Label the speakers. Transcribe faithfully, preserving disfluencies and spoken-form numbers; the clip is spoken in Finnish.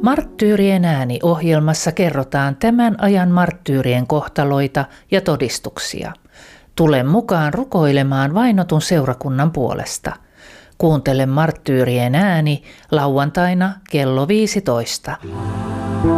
Speaker 1: Marttyyrien ääni -ohjelmassa kerrotaan tämän ajan marttyyrien kohtaloita ja todistuksia. Tule mukaan rukoilemaan vainotun seurakunnan puolesta. Kuuntele Marttyyrien ääni lauantaina kello viisitoista.